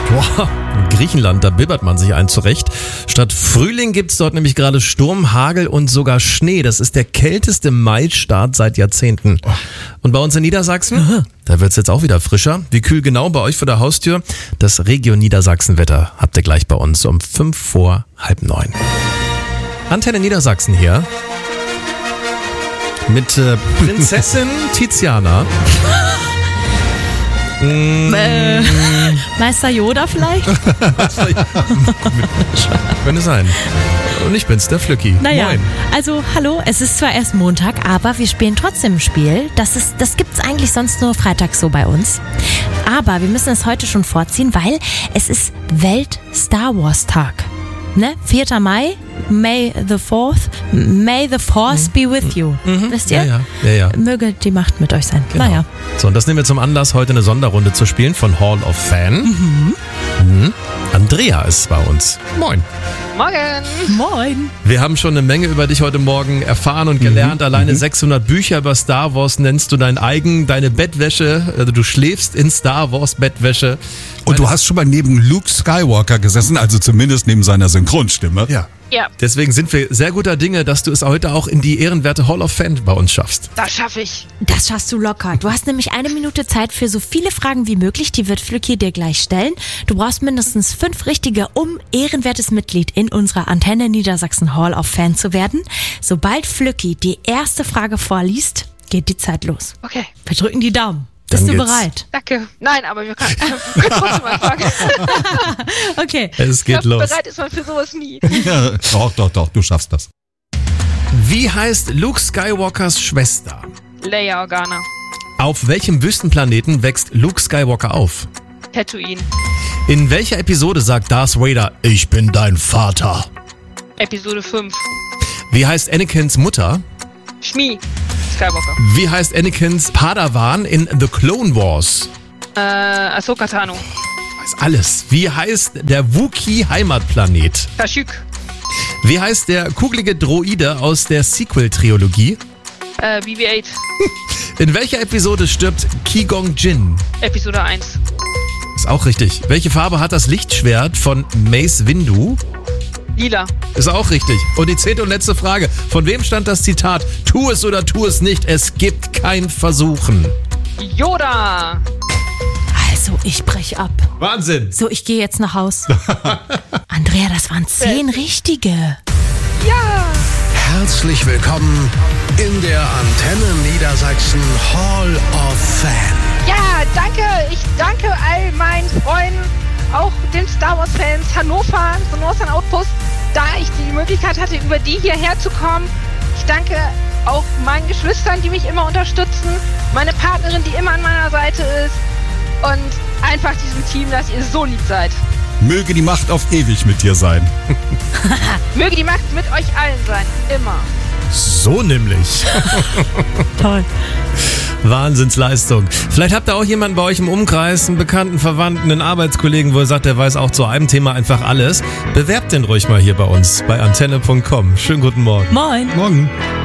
Boah, in Griechenland, da bibbert man sich ein zurecht. Statt Frühling gibt's dort nämlich gerade Sturm, Hagel und sogar Schnee. Das ist der kälteste Maistart seit Jahrzehnten. Und bei uns in Niedersachsen, da wird's jetzt auch wieder frischer. Wie kühl genau bei euch vor der Haustür? Das Region Niedersachsen-Wetter habt ihr gleich bei uns um 8:55. Antenne Niedersachsen hier. Mit Prinzessin Tiziana. Meister Yoda vielleicht? Könnte sein. Und ich bin's, der Flücki. Naja, Moin. also hallo, es ist zwar erst Montag, aber wir spielen trotzdem ein Spiel. Das gibt's eigentlich sonst nur freitags so bei uns. Aber wir müssen es heute schon vorziehen, weil es ist Welt-Star Wars Tag. Ne? 4. Mai, May the 4th, May the Force be with you. Wisst ihr? Ja. Möge die Macht mit euch sein. Genau. Naja. So, und das nehmen wir zum Anlass, heute eine Sonderrunde zu spielen von Hall of Fan. Andrea ist bei uns. Moin. Morgen. Moin. Wir haben schon eine Menge über dich heute Morgen erfahren und gelernt. Alleine 600 Bücher über Star Wars nennst du deine Bettwäsche. Also du schläfst in Star Wars Bettwäsche. Und du hast schon mal neben Luke Skywalker gesessen, also zumindest neben seiner Synchronstimme. Ja. Ja, Deswegen sind wir sehr guter Dinge, dass du es heute auch in die ehrenwerte Hall of Fame bei uns schaffst. das schaffe ich. Das schaffst du locker. Du hast nämlich 1 Minute Zeit für so viele Fragen wie möglich. Die wird Flücki dir gleich stellen. Du brauchst mindestens 5 richtige, um ehrenwertes Mitglied in unserer Antenne Niedersachsen Hall of Fame zu werden. Sobald Flücki die erste Frage vorliest, geht die Zeit los. Okay, Wir drücken die Daumen. Bist Dann du geht's. bereit? danke. Nein, aber wir können trotzdem mal fragen. Okay. Es geht los. Bereit ist man für sowas nie. Ja, doch, du schaffst das. Wie heißt Luke Skywalkers Schwester? Leia Organa. Auf welchem Wüstenplaneten wächst Luke Skywalker auf? Tatooine. In welcher Episode sagt Darth Vader, ich bin dein Vater? Episode 5. Wie heißt Anakins Mutter? Shmi. Skywalker. Wie heißt Anakins Padawan in The Clone Wars? Ahsoka Tano. Weiß alles. Wie heißt der Wookiee-Heimatplanet? Kashyyyk. Wie heißt der kugelige Droide aus der Sequel-Trilogie? BB-8. In welcher Episode stirbt Qui-Gon Jinn? Episode 1. Ist auch richtig. Welche Farbe hat das Lichtschwert von Mace Windu? Lila. Ist auch richtig. Und die 10. und letzte Frage. Von wem stand das Zitat? Tu es oder tu es nicht, es gibt kein Versuchen. Yoda. Also, ich brech ab. Wahnsinn. So, ich gehe jetzt nach Haus. Andrea, das waren 10 richtige. Ja. Herzlich willkommen in der Antenne Niedersachsen Hall of Fame. Ja, danke. Ich danke all meinen Freunden, auch den Star Wars Fans, Hannover, so Northern Outpost, da ich die Möglichkeit hatte, über die hierher zu kommen. Ich danke auch meinen Geschwistern, die mich immer unterstützen, meine Partnerin, die immer an meiner Seite ist und einfach diesem Team, dass ihr so lieb seid. Möge die Macht auf ewig mit dir sein. Möge die Macht mit euch allen sein, immer. So nämlich. Toll. Wahnsinnsleistung. Vielleicht habt ihr auch jemanden bei euch im Umkreis, einen Bekannten, Verwandten, einen Arbeitskollegen, wo ihr sagt, der weiß auch zu einem Thema einfach alles. Bewerbt den ruhig mal hier bei uns, bei antenne.com. Schönen guten Morgen. Moin. Morgen.